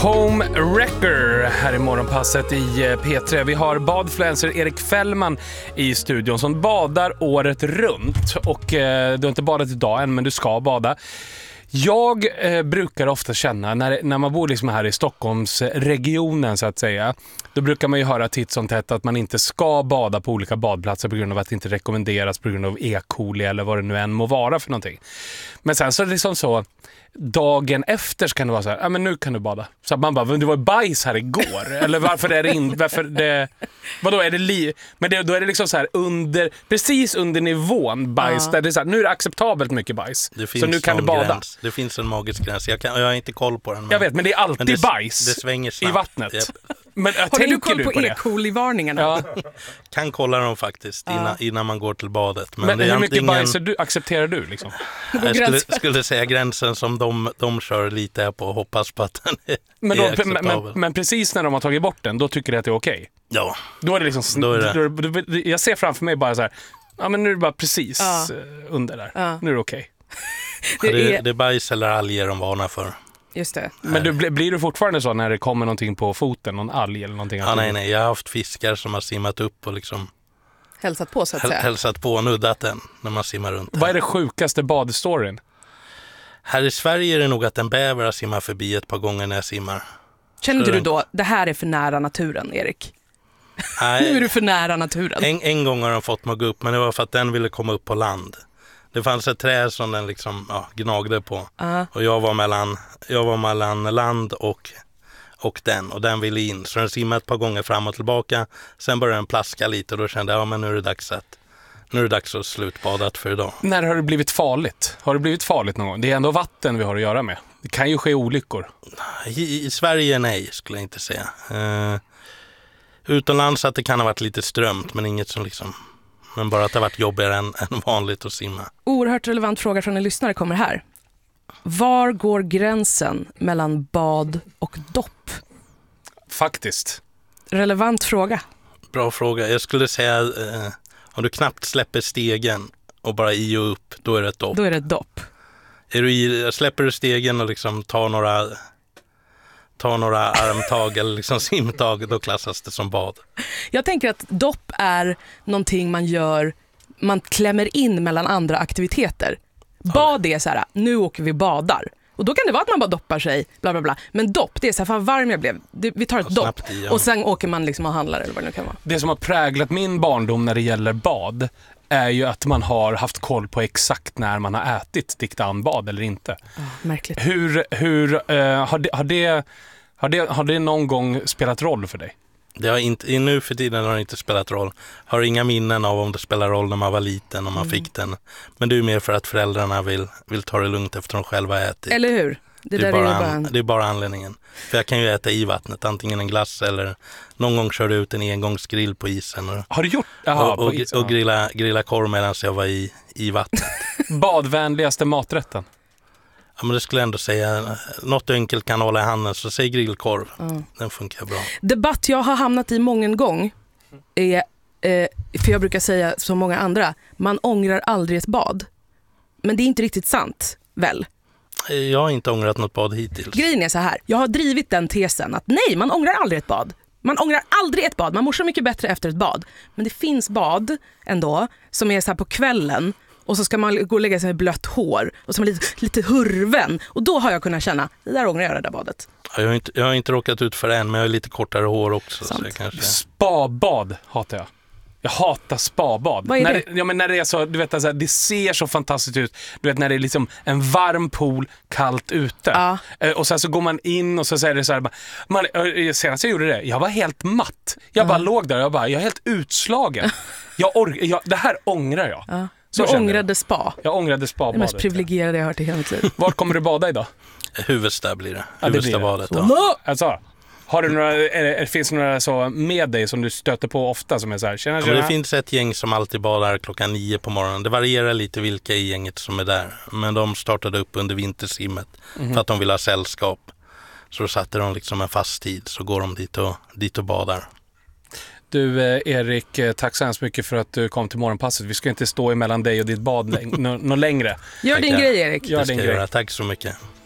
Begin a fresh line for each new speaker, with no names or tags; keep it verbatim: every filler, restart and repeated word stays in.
Home Wrecker här i morgonpasset i P tre. Vi har badfluencer Erik Fällman i studion som badar året runt. Och eh, du har inte badat idag än, men du ska bada. Jag eh, brukar ofta känna, när, när man bor liksom här i Stockholmsregionen så att säga, då brukar man ju höra titt som tätt att man inte ska bada på olika badplatser på grund av att det inte rekommenderas på grund av E. coli eller vad det nu än må vara för någonting. Men sen så är det liksom så, dagen efter så kan det vara så här, ja men nu kan du bada. Så att man bara, det var bajs här igår. Eller varför är det inte, varför det, vadå är det li, men det, då är det liksom så här under, precis under nivån bajs, ja. Där det är så här, nu är det acceptabelt mycket bajs. Så nu kan du bada.
Gräns. Det finns en magisk gräns, jag, kan, jag har inte koll på den. Men,
jag vet, men det är alltid
det,
bajs
det svänger snabbt
i vattnet.
Yep.
Men,
har du koll på, på E. coli-varningarna?
Ja.
Kan kolla dem faktiskt innan, ja. innan man går till badet. Men,
men
det är
hur mycket
antingen,
bajs du, accepterar du? Liksom?
Jag skulle, skulle säga gränsen som de, de kör lite på och hoppas på att den är,
men, då,
är acceptabel.
Men, men precis när de har tagit bort den, då tycker du att det är okej? Okay.
Ja.
Då är det liksom,
då är det.
Då, då, jag ser framför mig bara så här, ja men nu är det bara precis ja. under där. Ja. Nu är det okej.
Okay. det, det, är... det är bajs eller alger de varnar för.
Just det.
Men du, blir du fortfarande så när det kommer någonting på foten, någon alg eller någonting?
Ja, nej, nej. Jag har haft fiskar som har simmat upp och liksom
hälsat på så att säga.
Hälsat på och nuddat den när man simmar runt.
Vad är det sjukaste badstoryn?
Här i Sverige är det nog att en bäver har simmat förbi ett par gånger när jag simmar.
Känner du då, det här är för nära naturen, Erik? Nej. Nu är du för nära naturen.
En, en gång har den fått mig gå upp, men det var för att den ville komma upp på land. Det fanns ett träd som den liksom ja, gnagde på. Uh-huh. Och jag var mellan, jag var mellan land och, och den. Och den ville in. Så den simmade ett par gånger fram och tillbaka. Sen började den plaska lite och då kände jag, ja men nu är det dags att, nu är det dags att slutbadat för idag.
När har det blivit farligt? Har det blivit farligt någon gång? Det är ändå vatten vi har att göra med. Det kan ju ske olyckor.
I, i Sverige nej, skulle jag inte säga. Uh, utomlands att det kan ha varit lite strömt, men inget som liksom... Men bara att det har varit jobbigare än, än vanligt att simma.
Oerhört relevant fråga från en lyssnare kommer här. Var går gränsen mellan bad och dopp?
Faktiskt.
Relevant fråga.
Bra fråga. Jag skulle säga eh, om du knappt släpper stegen och bara i och upp, då är det ett dopp.
Då är det ett dopp.
Är du i, släpper du stegen och liksom tar några... ta några armtag eller liksom simtag, då klassas det som bad.
Jag tänker att dopp är någonting man gör, man klämmer in mellan andra aktiviteter. Bad är så här, nu åker vi badar. Och då kan det vara att man bara doppar sig, bla bla bla. Men dopp, det är så här, fan varm jag blev. Det, vi tar ett dopp i, ja. Och sen åker man liksom och handlar eller vad det nu kan vara.
Det som har präglat min barndom när det gäller bad är ju att man har haft koll på exakt när man har ätit diktanbad eller inte.
Oh, märkligt.
Hur, hur uh, har, det, har, det, har, det, har det någon gång spelat roll för dig?
Det har inte, nu för tiden har det inte spelat roll. Har inga minnen av om det spelar roll när man var liten och man mm. fick den. Men det är mer för att föräldrarna vill, vill ta det lugnt efter de själva ätit.
Eller hur?
Det, det, är, bara är, bara en... det är bara anledningen. För jag kan ju äta i vattnet, antingen en glass eller någon gång körde ut en engångsgrill på isen. Och,
har du gjort? Aha,
och, och, isen, och grilla, grilla korv medan jag var i, i vattnet.
Badvänligaste maträtten?
Ja, men det skulle jag ändå säga, något enkelt kan hålla i handen, så säg grillkorv. Mm. Den funkar bra.
Debatt jag har hamnat i många gång är, eh, för jag brukar säga som många andra, man ångrar aldrig ett bad. Men det är inte riktigt sant, väl?
Jag har inte ångrat något bad hittills.
Grejen är så här, jag har drivit den tesen att nej, man ångrar aldrig ett bad. Man ångrar aldrig ett bad, man mår så mycket bättre efter ett bad. Men det finns bad ändå som är så här på kvällen. Och så ska man gå och lägga sig med blött hår. Och så är man lite, lite hurven. Och då har jag kunnat känna, det där ångrar jag det där badet.
Jag har inte, jag har inte råkat ut för en, men jag har lite kortare hår också. Så jag kanske...
Spabad hatar jag. Jag hatar spabad.
Vad är
när
det?
det? Ja, men när det är så, du vet, alltså, det ser så fantastiskt ut. Du vet, när det är liksom en varm pool, kallt ute.
Ja.
Och sen så går man in och så säger det så här, man, senast jag gjorde det, jag var helt matt. Jag ja. bara låg där och jag bara, jag är helt utslagen. jag or- jag, det här ångrar jag.
Ja. Så du ångrade jag. spa?
Jag ångrade spabadet.
Det mest privilegierade jag har hört i hela mitt liv.
Vart kommer du bada idag?
Huvudstad blir det.
Ja,
Huvudstabadet.
Det ja. Alltså, har du några, är, finns det några så med dig som du stöter på ofta som är så här? Tjena, tjena.
Ja, det finns ett gäng som alltid badar klockan nio på morgonen. Det varierar lite vilka i gänget som är där. Men de startade upp under vintersimmet mm-hmm. för att de vill ha sällskap. Så då satte de liksom en fast tid, så går de dit och, dit och badar.
Du Erik, tack så hemskt mycket för att du kom till morgonpasset. Vi ska inte stå emellan dig och ditt bad läng- nå- nå längre.
Gör din grej, Erik.
Gör
det ska
din
jag
grej.
göra. Tack så mycket.